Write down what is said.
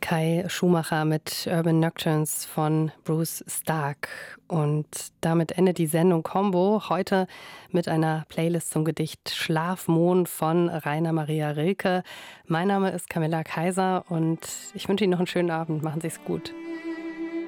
Kai Schumacher mit Urban Nocturnes von Bruce Stark. Und damit endet die Sendung Combo. Heute mit einer Playlist zum Gedicht Schlafmond von Rainer Maria Rilke. Mein Name ist Camilla Kaiser und ich wünsche Ihnen noch einen schönen Abend. Machen Sie es gut.